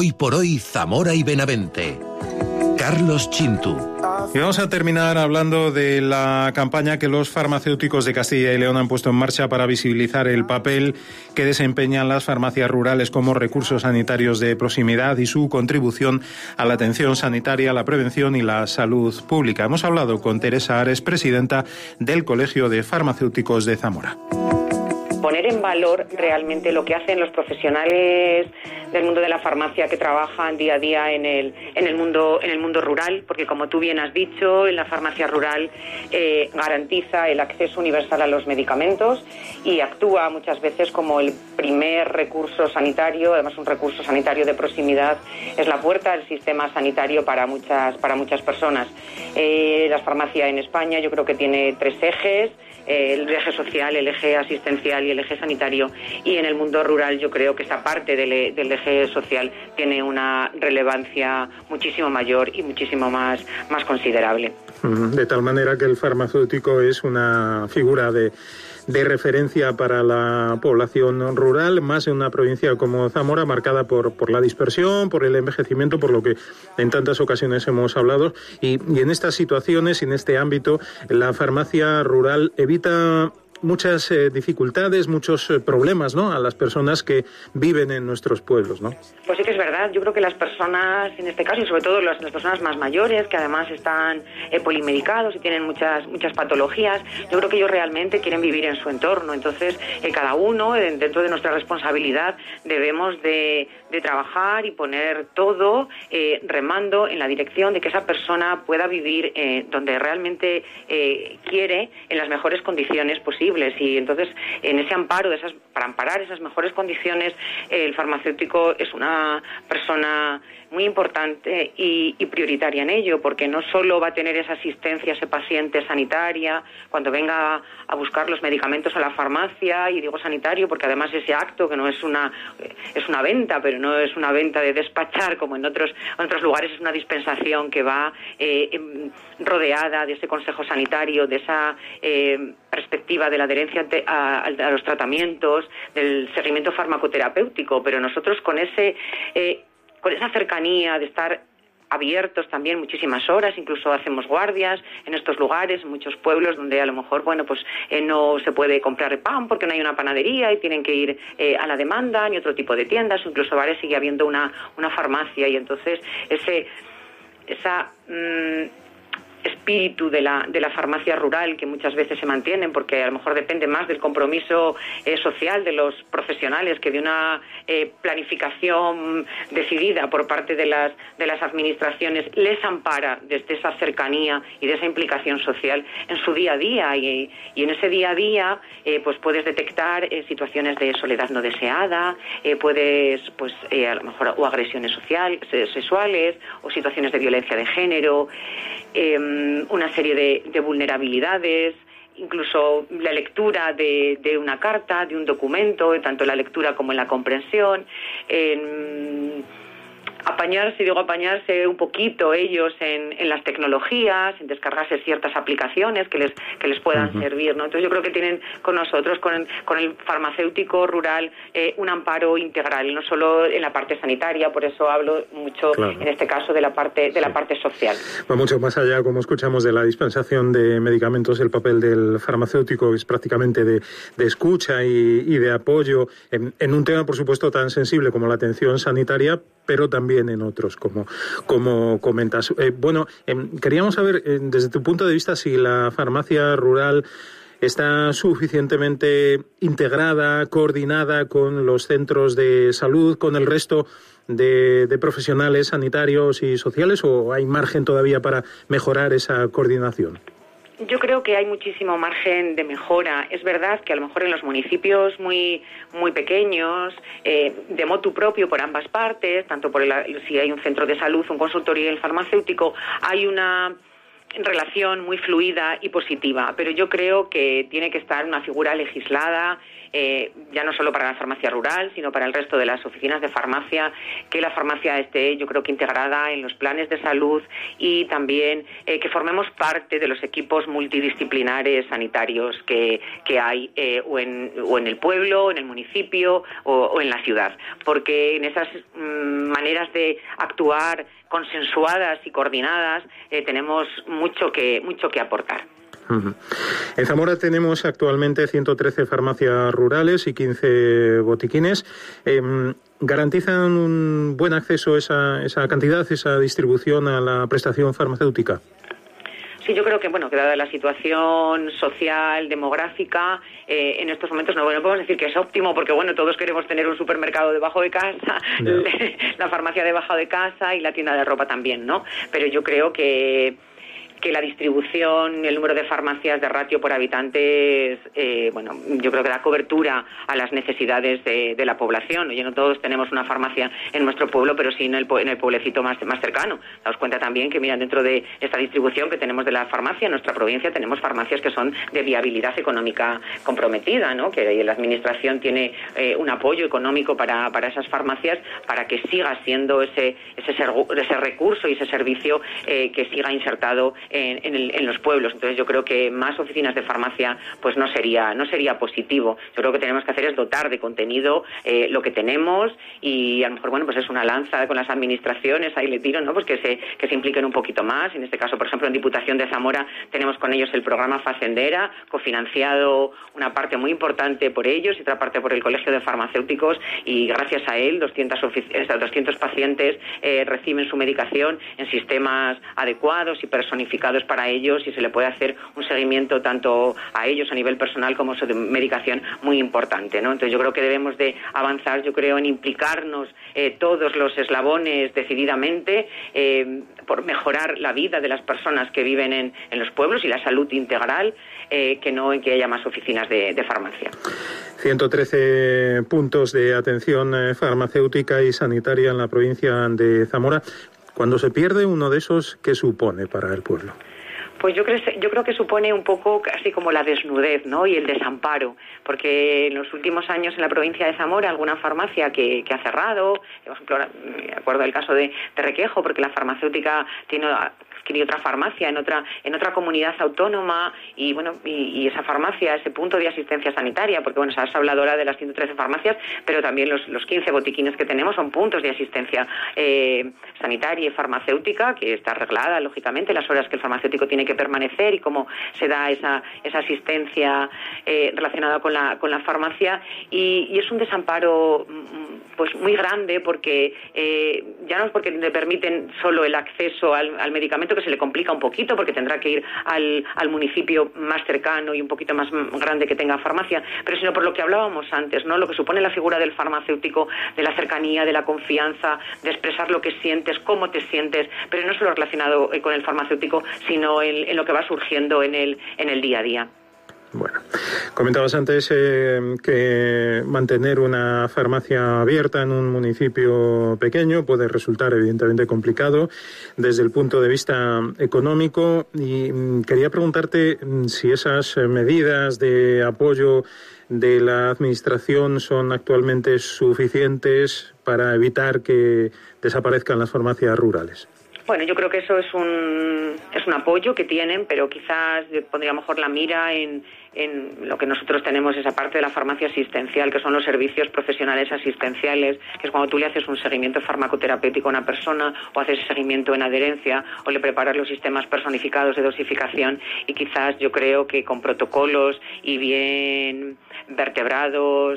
Hoy por hoy, Zamora y Benavente. Carlos Chintu. Y vamos a terminar hablando de la campaña que los farmacéuticos de Castilla y León han puesto en marcha para visibilizar el papel que desempeñan las farmacias rurales como recursos sanitarios de proximidad y su contribución a la atención sanitaria, la prevención y la salud pública. Hemos hablado con Teresa Ares, presidenta del Colegio de Farmacéuticos de Zamora. Poner en valor realmente lo que hacen los profesionales del mundo de la farmacia que trabajan día a día en el mundo rural, porque como tú bien has dicho, en la farmacia rural garantiza el acceso universal a los medicamentos y actúa muchas veces como el primer recurso sanitario, además un recurso sanitario de proximidad, es la puerta del sistema sanitario para muchas personas. La farmacia en España yo creo que tiene 3 ejes, el eje social, el eje asistencial y el eje sanitario, y en el mundo rural yo creo que esa parte del eje social tiene una relevancia muchísimo mayor y muchísimo más considerable. De tal manera que el farmacéutico es una figura de referencia para la población rural, más en una provincia como Zamora, marcada por la dispersión, por el envejecimiento, por lo que en tantas ocasiones hemos hablado. Y en estas situaciones, en este ámbito, la farmacia rural evita muchas dificultades, muchos problemas, ¿no?, a las personas que viven en nuestros pueblos, ¿no? Pues sí que es verdad. Yo creo que las personas, en este caso, y sobre todo las personas más mayores, que además están polimedicados y tienen muchas patologías, yo creo que ellos realmente quieren vivir en su entorno. Entonces, cada uno, dentro de nuestra responsabilidad, debemos de trabajar y poner todo remando en la dirección de que esa persona pueda vivir donde realmente quiere, en las mejores condiciones posibles. Y entonces, en ese amparo, para amparar esas mejores condiciones, el farmacéutico es una persona muy importante y prioritaria en ello, porque no solo va a tener esa asistencia a ese paciente sanitaria cuando venga a buscar los medicamentos a la farmacia, y digo sanitario porque además ese acto, que no es una venta, pero no es una venta de despachar como en otros lugares, es una dispensación que va rodeada de ese consejo sanitario, de esa perspectiva de la adherencia a los tratamientos, del seguimiento farmacoterapéutico, pero nosotros con esa cercanía de estar abiertos también muchísimas horas, incluso hacemos guardias en estos lugares, en muchos pueblos donde a lo mejor, no se puede comprar pan porque no hay una panadería y tienen que ir a la demanda, ni otro tipo de tiendas, o incluso bares sigue habiendo una farmacia, y entonces esa espíritu de la farmacia rural, que muchas veces se mantienen porque a lo mejor depende más del compromiso social de los profesionales que de una planificación decidida por parte de las administraciones, les ampara desde esa cercanía y de esa implicación social en su día a día, y en ese día a día pues puedes detectar situaciones de soledad no deseada, puedes a lo mejor o agresiones sexuales o situaciones de violencia de género, una serie de vulnerabilidades, incluso la lectura de una carta, de un documento, tanto en la lectura como en la comprensión, apañarse un poquito ellos en las tecnologías, en descargarse ciertas aplicaciones que les puedan servir, ¿no? Entonces yo creo que tienen con nosotros, con el farmacéutico rural, un amparo integral, no solo en la parte sanitaria, por eso hablo mucho, claro, en este caso de la parte social. Va mucho más allá, como escuchamos, de la dispensación de medicamentos. El papel del farmacéutico es prácticamente de escucha y de apoyo en un tema, por supuesto, tan sensible como la atención sanitaria, pero también en otros, como comentas. Queríamos saber, desde tu punto de vista, si la farmacia rural está suficientemente integrada, coordinada con los centros de salud, con el resto de profesionales sanitarios y sociales, o hay margen todavía para mejorar esa coordinación. Yo creo que hay muchísimo margen de mejora. Es verdad que a lo mejor en los municipios muy pequeños, de motu propio por ambas partes, tanto si hay un centro de salud, un consultorio y el farmacéutico, hay una relación muy fluida y positiva, pero yo creo que tiene que estar una figura legislada ya no solo para la farmacia rural, sino para el resto de las oficinas de farmacia, que la farmacia esté, yo creo que integrada en los planes de salud y también que formemos parte de los equipos multidisciplinares sanitarios que hay o en el pueblo, en el municipio o en la ciudad, porque en esas maneras de actuar consensuadas y coordinadas tenemos mucho que aportar. En Zamora tenemos actualmente 113 farmacias rurales y 15 botiquines. ¿Garantizan un buen acceso esa cantidad, esa distribución a la prestación farmacéutica? Sí, yo creo que, que dada la situación social, demográfica, en estos momentos no podemos decir que es óptimo, porque, todos queremos tener un supermercado debajo de casa, la farmacia debajo de casa y la tienda de ropa también, ¿no? Pero yo creo que la distribución, el número de farmacias de ratio por habitantes, yo creo que da cobertura a las necesidades de la población. Oye, no todos tenemos una farmacia en nuestro pueblo, pero sí en el pueblecito más cercano. Daos cuenta también que, dentro de esta distribución que tenemos de la farmacia, en nuestra provincia tenemos farmacias que son de viabilidad económica comprometida, ¿no? Que la administración tiene un apoyo económico para esas farmacias, para que siga siendo ese recurso y ese servicio que siga insertado en los pueblos. Entonces yo creo que más oficinas de farmacia pues no sería positivo. Yo creo que tenemos que hacer es dotar de contenido lo que tenemos y a lo mejor pues es una lanza con las administraciones, ahí le tiro, ¿no? Pues que se impliquen un poquito más. En este caso, por ejemplo, en Diputación de Zamora tenemos con ellos el programa Facendera, cofinanciado una parte muy importante por ellos y otra parte por el Colegio de Farmacéuticos, y gracias a él 200 pacientes reciben su medicación en sistemas adecuados y personificados para ellos, y se le puede hacer un seguimiento tanto a ellos a nivel personal como de medicación muy importante, ¿no? Entonces yo creo que debemos de avanzar, en implicarnos todos los eslabones decididamente por mejorar la vida de las personas que viven en los pueblos y la salud integral, que no en que haya más oficinas de farmacia. 113 puntos de atención farmacéutica y sanitaria en la provincia de Zamora. Cuando se pierde uno de esos, ¿qué supone para el pueblo? Pues yo creo que supone un poco casi como la desnudez, ¿no? Y el desamparo, porque en los últimos años en la provincia de Zamora alguna farmacia que ha cerrado, por ejemplo, me acuerdo del caso de Requejo, porque la farmacéutica tiene otra farmacia en otra comunidad autónoma y esa farmacia, ese punto de asistencia sanitaria, porque se has hablado ahora de las 113 farmacias, pero también los 15 botiquines que tenemos son puntos de asistencia sanitaria y farmacéutica, que está arreglada, lógicamente, las horas que el farmacéutico tiene que permanecer y cómo se da esa asistencia relacionada con la farmacia, y es un desamparo pues muy grande, porque ya no es porque le permiten solo el acceso al medicamento, que se le complica un poquito porque tendrá que ir al municipio más cercano y un poquito más grande que tenga farmacia, pero sino por lo que hablábamos antes, ¿no? Lo que supone la figura del farmacéutico, de la cercanía, de la confianza, de expresar lo que sientes, cómo te sientes, pero no solo relacionado con el farmacéutico, sino en lo que va surgiendo en el día a día. Bueno, comentabas antes que mantener una farmacia abierta en un municipio pequeño puede resultar evidentemente complicado desde el punto de vista económico, y quería preguntarte si esas medidas de apoyo de la administración son actualmente suficientes para evitar que desaparezcan las farmacias rurales. Bueno, yo creo que eso es un apoyo que tienen, pero quizás pondría mejor la mira en lo que nosotros tenemos, esa parte de la farmacia asistencial, que son los servicios profesionales asistenciales, que es cuando tú le haces un seguimiento farmacoterapéutico a una persona, o haces seguimiento en adherencia, o le preparas los sistemas personificados de dosificación, y quizás yo creo que con protocolos y bien vertebrados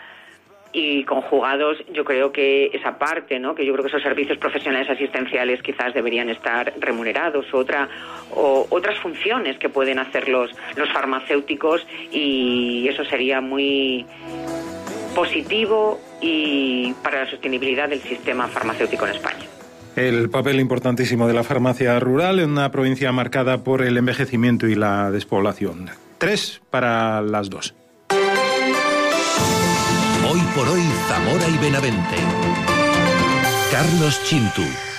y conjugados, yo creo que esa parte, ¿no? Que yo creo que esos servicios profesionales asistenciales quizás deberían estar remunerados, o otras funciones que pueden hacer los farmacéuticos, y eso sería muy positivo y para la sostenibilidad del sistema farmacéutico en España. El papel importantísimo de la farmacia rural en una provincia marcada por el envejecimiento y la despoblación. 3 para las 2. Hoy por hoy, Zamora y Benavente. Carlos Chintu.